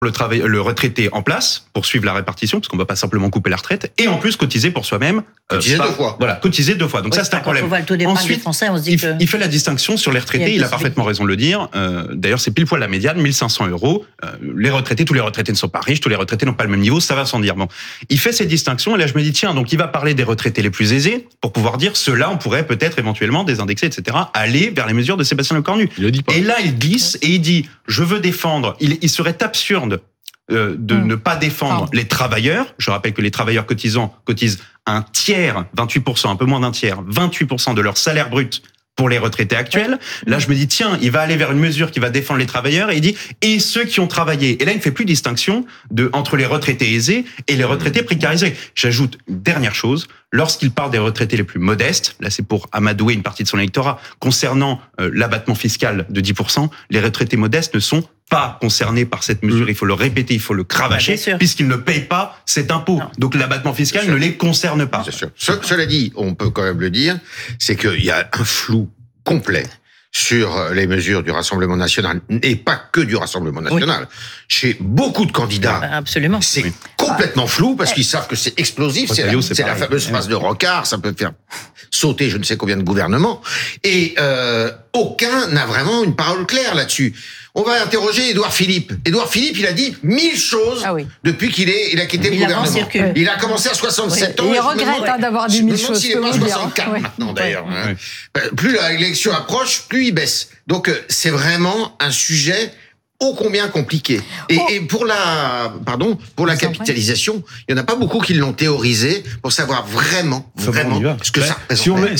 le retraité en place pour suivre la répartition, parce qu'on va pas simplement couper la retraite, et en plus cotiser pour soi-même. Cotiser 2 fois. Voilà, cotiser 2 fois. Donc ça, c'est un problème. Quand on voit le taux d'épargne des Français, on se dit il fait la distinction sur les retraités, il a parfaitement raison de le dire. D'ailleurs, c'est pile poil la médiane, 1 500 €. Les retraités, tous les retraités ne sont pas riches, tous les retraités n'ont pas le même niveau, ça va sans dire. Bon, il fait ces distinctions, et là je me dis, tiens, donc il va parler des retraités les plus aisés, pour pouvoir dire, ceux-là, on pourrait peut-être éventuellement désindexer, etc., aller vers les mesures de Sébastien Lecornu. Il le dit pas. Et là, il glisse, et il dit, je veux défendre, il serait absurde de ne pas défendre les travailleurs. Je rappelle que les travailleurs cotisants cotisent un tiers, 28%, un peu moins d'un tiers, 28% de leur salaire brut pour les retraités actuels. Là, je me dis, tiens, il va aller vers une mesure qui va défendre les travailleurs, et il dit, et ceux qui ont travaillé. Et là, il ne fait plus distinction entre les retraités aisés et les retraités précarisés. J'ajoute une dernière chose, lorsqu'il parle des retraités les plus modestes, là c'est pour amadouer une partie de son électorat, concernant l'abattement fiscal de 10%, les retraités modestes ne sont pas concernés par cette mesure. Il faut le répéter, il faut le cravacher, puisqu'ils ne payent pas cet impôt. Non. Donc l'abattement fiscal ne les concerne pas. C'est sûr. Cela dit, on peut quand même le dire, c'est qu'il y a un flou complet sur les mesures du Rassemblement national, et pas que du Rassemblement national. Oui. Chez beaucoup de candidats, absolument. C'est complètement flou, parce qu'ils savent que c'est explosif, c'est la fameuse phrase de Rocard, ça peut faire sauter je ne sais combien de gouvernements, et aucun n'a vraiment une parole claire là-dessus. On va interroger Édouard Philippe. Édouard Philippe, il a dit 1000 choses depuis qu'il a quitté le gouvernement. Il a commencé à 67 ans. Il regrette d'avoir dit 1000 choses. Je me demande s'il n'est pas 64 maintenant, d'ailleurs. Plus l'élection approche, plus il baisse. Donc, c'est vraiment un sujet ô combien compliqué. Et pour la capitalisation, il y en a pas beaucoup qui l'ont théorisé pour savoir vraiment ce que ça représente.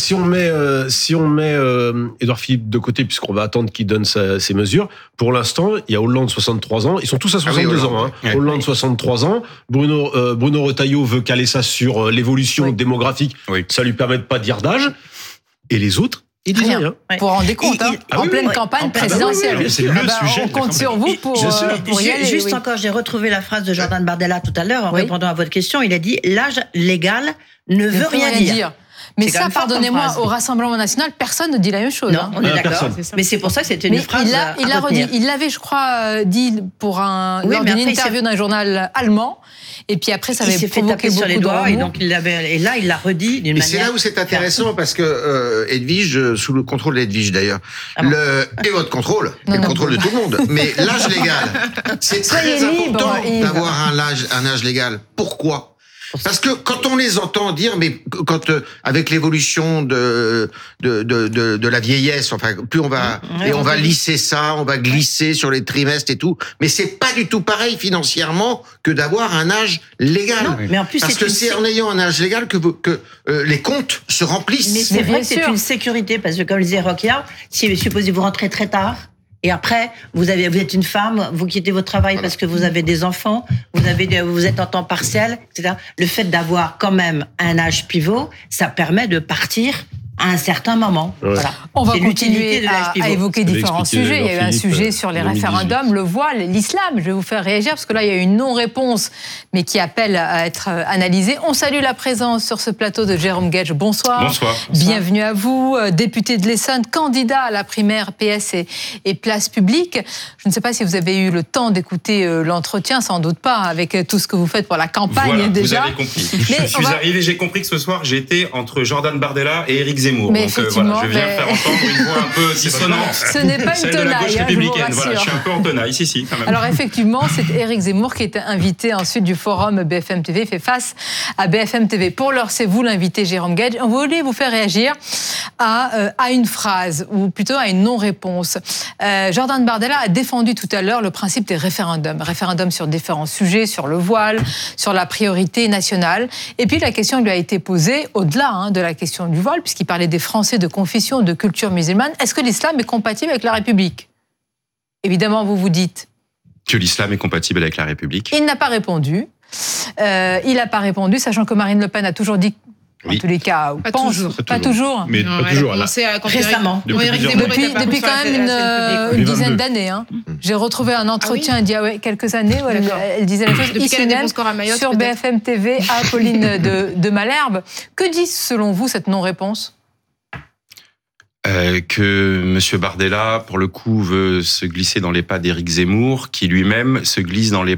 Si on met Édouard Philippe de côté, puisqu'on va attendre qu'il donne ses mesures, pour l'instant, il y a Hollande 63 ans, ils sont tous à 62 ans. Hein. Ouais. Hollande 63 ans, Bruno Retailleau veut caler ça sur l'évolution démographique, ça lui permet de pas dire d'âge, et les autres, il dit rien. Pour rendre compte, en pleine campagne présidentielle. C'est le sujet. On compte sur vous pour y aller. Juste encore, j'ai retrouvé la phrase de Jordan Bardella tout à l'heure en répondant à votre question. Il a dit « L'âge légal ne veut rien dire ». Mais ça, pardonnez-moi, au Rassemblement national, personne ne dit la même chose. Non, on est d'accord. Mais c'est pour ça que c'était une phrase. Il l'a redit. Il l'avait, je crois, dit lors d'une interview d'un journal allemand. Et puis après, ça avait provoqué beaucoup de remous. Et donc, et là, il l'a redit d'une manière. C'est là où c'est intéressant, parce que Edwige, sous le contrôle d'Edwige d'ailleurs, et votre contrôle, et le contrôle de tout le monde, mais l'âge légal, c'est très important d'avoir un âge légal. Pourquoi ? Parce que quand on les entend dire, mais quand avec l'évolution de la vieillesse, enfin plus on va on va lisser ça, on va glisser sur les trimestres et tout, mais c'est pas du tout pareil financièrement que d'avoir un âge légal. Non, mais en plus parce que c'est en ayant un âge légal que les comptes se remplissent. Mais c'est vrai que c'est une sécurité, parce que comme le disait Rocard, si supposez vous rentrez très tard. Et après, vous êtes une femme, vous quittez votre travail parce que vous avez des enfants, vous êtes en temps partiel, etc. Le fait d'avoir quand même un âge pivot, ça permet de partir à un certain moment. Voilà. On va continuer à évoquer différents sujets. Il y a eu un sujet sur les référendums, le voile, l'islam. Je vais vous faire réagir parce que là, il y a une non-réponse, mais qui appelle à être analysée. On salue la présence sur ce plateau de Jérôme Guedj. Bonsoir. Bonsoir. Bienvenue à vous, député de l'Essonne, candidat à la primaire PS et Place Publique. Je ne sais pas si vous avez eu le temps d'écouter l'entretien, sans doute pas, avec tout ce que vous faites pour la campagne voilà, déjà. Vous avez compris. Je suis arrivé, j'ai compris que ce soir, j'étais entre Jordan Bardella et Éric Zemmour. Mais donc voilà, je viens faire entendre une voix un peu dissonante. Ce n'est pas une tenaille, de la gauche républicaine. Je voilà, je suis un peu en tenaille, si, quand même. Alors effectivement, c'est Éric Zemmour qui est invité ensuite du forum BFM TV, fait face à BFM TV. Pour l'heure, c'est vous l'invité, Jérôme Guedj. On voulait vous faire réagir à une phrase, ou plutôt à une non-réponse. Jordan Bardella a défendu tout à l'heure le principe des référendums. Référendums sur différents sujets, sur le voile, sur la priorité nationale. Et puis la question lui a été posée au-delà de la question du voile, puisqu'il parlait des Français de confession, de culture musulmane. Est-ce que l'islam est compatible avec la République ? Évidemment, vous vous dites... Que l'islam est compatible avec la République. Il n'a pas répondu. Il n'a pas répondu, sachant que Marine Le Pen a toujours dit... En tous les cas, pas toujours. Pas toujours. Mais non, pas toujours. Récemment. Depuis quand même une dizaine d'années. J'ai retrouvé un entretien il y a quelques années où elle disait la chose ici même sur BFM TV à Pauline de Malherbe. Que dit selon vous cette non-réponse ? Que M. Bardella, pour le coup, veut se glisser dans les pas d'Éric Zemmour, qui lui-même se glisse dans les